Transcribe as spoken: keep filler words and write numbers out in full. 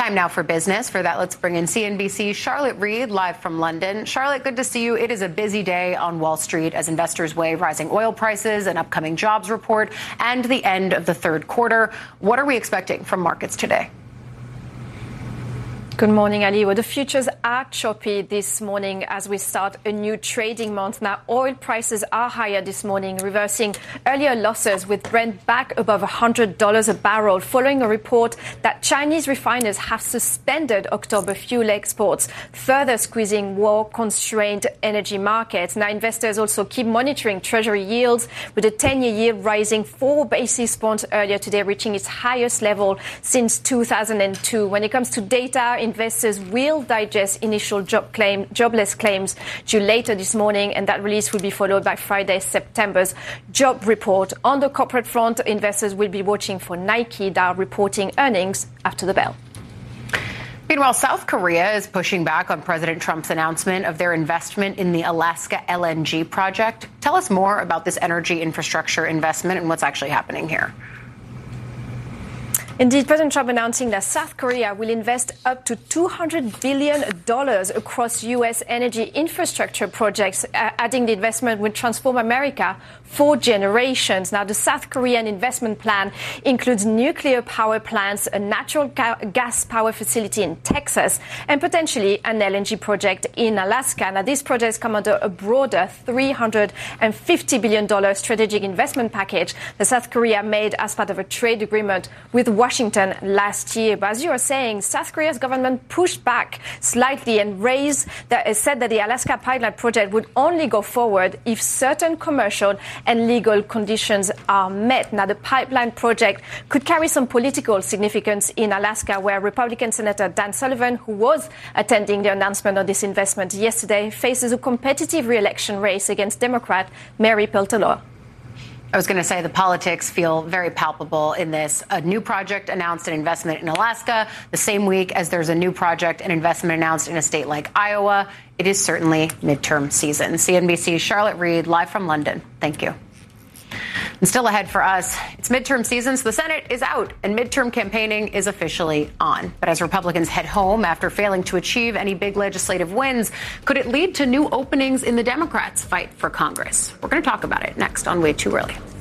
Time now for business. For that, let's bring in C N B C's Charlotte Reed live from London. Charlotte, good to see you. It is a busy day on Wall Street as investors weigh rising oil prices, an upcoming jobs report, and the end of the third quarter. What are we expecting from markets today? Good morning, Ali. Well, the futures are choppy this morning as we start a new trading month. Now, oil prices are higher this morning, reversing earlier losses with Brent back above one hundred dollars a barrel following a report that Chinese refiners have suspended October fuel exports, further squeezing war-constrained energy markets. Now, investors also keep monitoring Treasury yields, with a ten-year yield rising four basis points earlier today, reaching its highest level since two thousand two. When it comes to data, investors will digest initial job claim, jobless claims due later this morning, and that release will be followed by Friday's September's job report. On the corporate front, investors will be watching for Nike, that are reporting earnings after the bell. Meanwhile, South Korea is pushing back on President Trump's announcement of their investment in the Alaska L N G project. Tell us more about this energy infrastructure investment and what's actually happening here. Indeed, President Trump announcing that South Korea will invest up to two hundred billion dollars across U S energy infrastructure projects, uh, adding the investment will transform America for generations. Now, the South Korean investment plan includes nuclear power plants, a natural ga- gas power facility in Texas, and potentially an L N G project in Alaska. Now, these projects come under a broader three hundred fifty billion dollars strategic investment package that South Korea made as part of a trade agreement with Washington last year. But as you were saying, South Korea's government pushed back slightly and raised that, said that the Alaska pipeline project would only go forward if certain commercial and legal conditions are met. Now, the pipeline project could carry some political significance in Alaska, where Republican Senator Dan Sullivan, who was attending the announcement of this investment yesterday, faces a competitive re-election race against Democrat Mary Peltola. I was going to say the politics feel very palpable in this. A new project announced an investment in Alaska the same week as there's a new project and investment announced in a state like Iowa. It is certainly midterm season. C N B C's Charlotte Reed live from London. Thank you. And still ahead for us, it's midterm season, so the Senate is out and midterm campaigning is officially on. But as Republicans head home after failing to achieve any big legislative wins, could it lead to new openings in the Democrats' fight for Congress? We're going to talk about it next on Way Too Early.